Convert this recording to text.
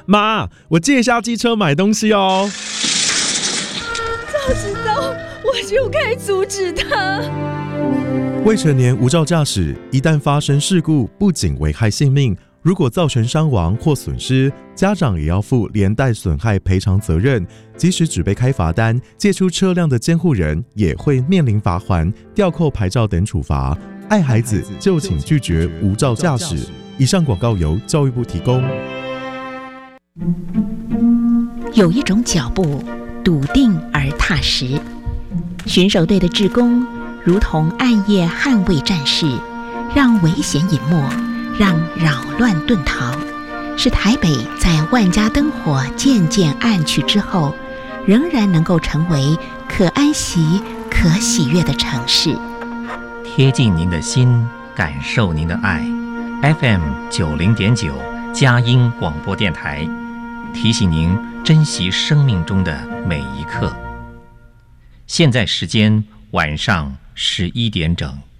妈，我借一下机车买东西哦。 早知道我就该阻止他。 未成年无照驾驶，一旦发生事故，不仅危害性命，如果造成伤亡或损失，家长也要负连带损害赔偿责任。即使只被开罚单，借出车辆的监护人也会面临罚锾、吊扣牌照等处罚。爱孩子就请拒绝无照驾驶。以上广告由教育部提供。 有一种脚步笃定而踏实，巡守队的志工如同暗夜捍卫战士，让危险隐没，让扰乱遁逃，使台北在万家灯火渐渐暗去之后，仍然能够成为可安息、可喜悦的城市。 贴近您的心，感受您的爱。FM 90.9佳音广播电台，提醒您珍惜生命中的每一刻。现在时间晚上11点整。